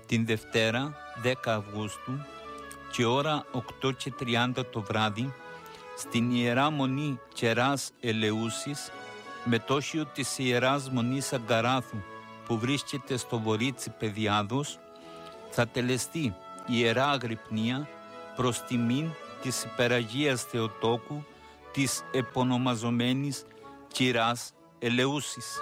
την Δευτέρα 10 Αυγούστου και ώρα 8:30 το βράδυ στην Ιερά Μονή Κεράς Ελεούσης, μετόχειο της Ιεράς Μονής Αγκαράθου που βρίσκεται στο Βορύτσι Παιδιάδος, θα τελεστεί Ιερά Αγρυπνία προς τιμήν της Υπεραγίας Θεοτόκου της επωνομαζομένης Κυράς Ελεούσης.